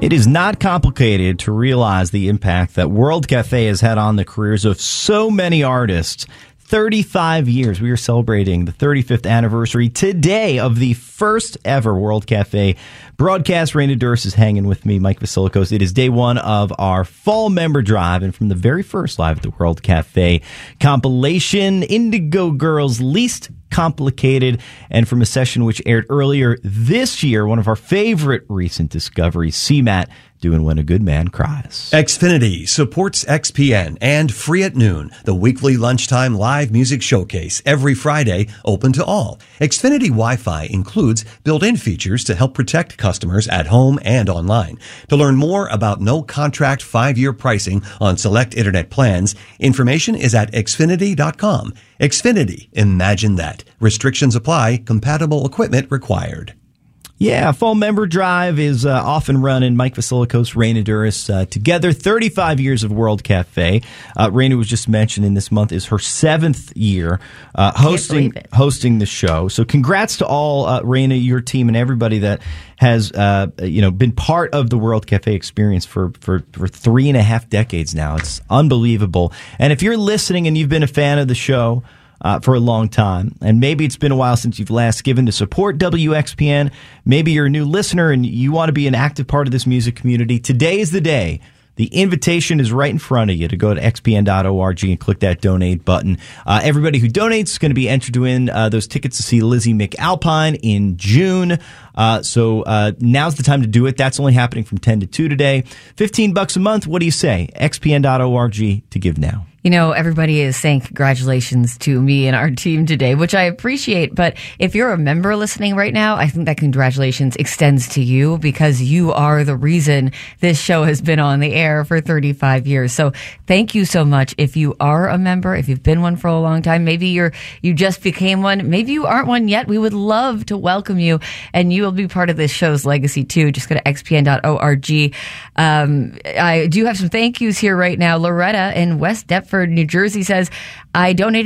It is not complicated to realize the impact that World Cafe has had on the careers of so many artists. 35 years. We are celebrating the 35th anniversary today of the first ever World Cafe broadcast. Raina Durst is hanging with me, Mike Vasilikos. It is day one of our fall member drive, and from the very first Live at the World Cafe compilation, Indigo Girls Least Complicated, and from a session which aired earlier this year, one of our favorite recent discoveries, CMAT, doing When a Good Man Cries. Xfinity supports XPN and Free at Noon, the weekly lunchtime live music showcase, every Friday, open to all. Xfinity Wi-Fi includes built-in features to help protect customers at home and online. To learn more about no-contract 5-year pricing on select internet plans, information is at Xfinity.com. Xfinity, imagine that. Restrictions apply. Compatible equipment required. Yeah, Fall Member Drive is off and running. Mike Vasilikos, Raina Durst, together, 35 years of World Cafe. Raina was just mentioning this month is her 7th year hosting the show. So congrats to all, Raina, your team, and everybody that has been part of the World Cafe experience for 3.5 decades now. It's unbelievable. And if you're listening and you've been a fan of the show for a long time, and maybe it's been a while since you've last given to support WXPN. Maybe you're a new listener and you want to be an active part of this music community. Today is the day. The invitation is right in front of you to go to xpn.org and click that donate button. Everybody who donates is going to be entered to win those tickets to see Lizzie McAlpine in June. So now's the time to do it. That's only happening from 10 to 2 today. $15 a month. What do you say? xpn.org to give now. You know, everybody is saying congratulations to me and our team today, which I appreciate. But if you're a member listening right now, I think that congratulations extends to you because you are the reason this show has been on the air for 35 years. So thank you so much. If you are a member, if you've been one for a long time, maybe you just became one, maybe you aren't one yet, we would love to welcome you, and you will be part of this show's legacy too. Just go to xpn.org. I do have some thank yous here right now. Loretta in West Deptford, New Jersey says, I donated